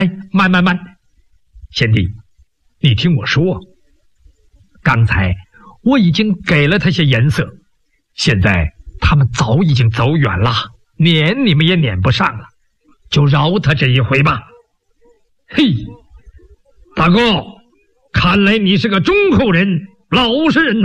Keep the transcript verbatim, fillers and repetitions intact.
哎，慢慢慢，贤弟，你听我说，刚才我已经给了他些颜色，现在他们早已经走远了，撵你们也撵不上了，就饶他这一回吧。嘿，大哥，看来你是个忠厚人，老实人呐。